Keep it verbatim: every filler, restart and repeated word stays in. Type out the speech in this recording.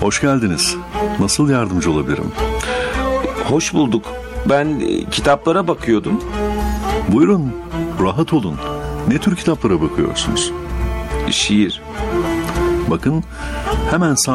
Hoş geldiniz. Nasıl yardımcı olabilirim? Hoş bulduk. Ben e, kitaplara bakıyordum. Buyurun, rahat olun. Ne tür kitaplara bakıyorsunuz? Şiir. Bakın, hemen sağ